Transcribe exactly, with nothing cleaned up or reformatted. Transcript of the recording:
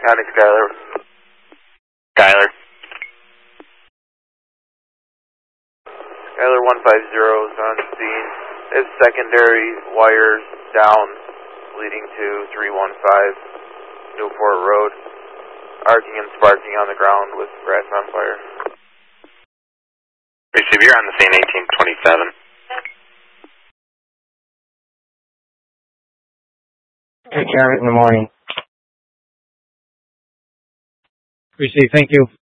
County Skyler. Skyler. Skyler one five zero is on scene. There's secondary wires down leading to three one five Newport Road. Arcing and sparking on the ground with grass on fire. Receive, you're on the scene eighteen twenty-seven. Take care of it in the morning. Receive, thank you.